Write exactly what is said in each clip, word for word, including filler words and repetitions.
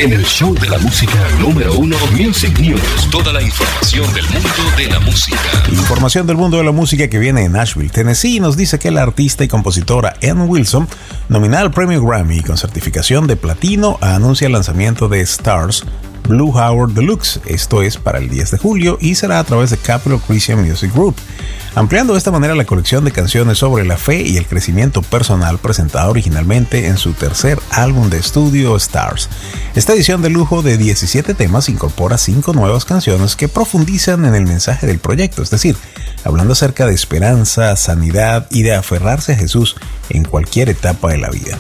en el show de la música número uno, Music News. Toda la información del mundo de la música. Información del mundo de la música que viene de Nashville, Tennessee, nos dice que la artista y compositora Ann Wilson, nominada al premio Grammy con certificación de platino, anuncia el lanzamiento de Stars Blue Hour Deluxe. Esto es para el diez de julio y será a través de Capitol Christian Music Group, ampliando de esta manera la colección de canciones sobre la fe y el crecimiento personal presentada originalmente en su tercer álbum de estudio Stars. Esta edición de lujo de diecisiete temas incorpora cinco nuevas canciones que profundizan en el mensaje del proyecto, es decir, hablando acerca de esperanza, sanidad y de aferrarse a Jesús en cualquier etapa de la vida.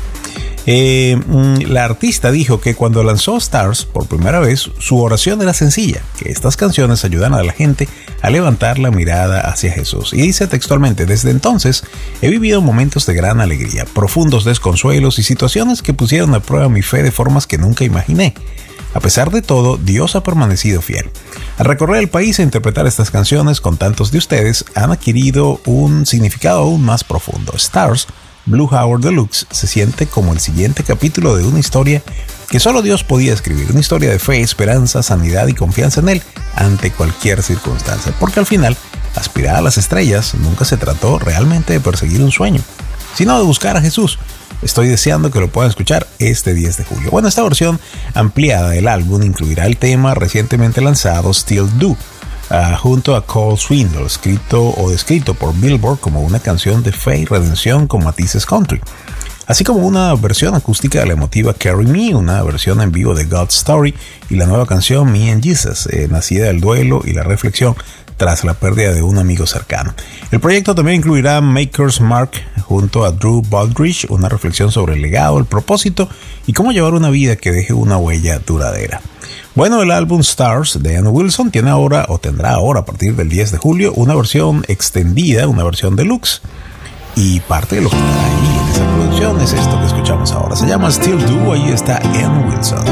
Eh, la artista dijo que cuando lanzó Stars por primera vez, su oración era sencilla, que estas canciones ayudan a la gente a levantar la mirada hacia Jesús. Y dice textualmente: desde entonces he vivido momentos de gran alegría, profundos desconsuelos y situaciones que pusieron a prueba mi fe de formas que nunca imaginé. A pesar de todo, Dios ha permanecido fiel. Al recorrer el país e interpretar estas canciones con tantos de ustedes, han adquirido un significado aún más profundo. Stars Blue Hour Deluxe se siente como el siguiente capítulo de una historia que solo Dios podía escribir, una historia de fe, esperanza, sanidad y confianza en Él ante cualquier circunstancia, porque al final, aspirar a las estrellas nunca se trató realmente de perseguir un sueño, sino de buscar a Jesús. Estoy deseando que lo puedan escuchar este diez de julio. Bueno, esta versión ampliada del álbum incluirá el tema recientemente lanzado Still Do, Uh, junto a Cole Swindle, escrito o descrito por Billboard como una canción de fe y redención con matices country, así como una versión acústica de la emotiva Carry Me, una versión en vivo de God's Story y la nueva canción Me and Jesus, eh, nacida del duelo y la reflexión tras la pérdida de un amigo cercano. El proyecto también incluirá Maker's Mark junto a Drew Baldridge, una reflexión sobre el legado, el propósito y cómo llevar una vida que deje una huella duradera. Bueno, el álbum Stars de Ann Wilson tiene ahora, o tendrá ahora a partir del diez de julio, una versión extendida, una versión deluxe. Y parte de lo que está ahí en esa producción es esto que escuchamos ahora. Se llama Still Do, ahí está Ann Wilson.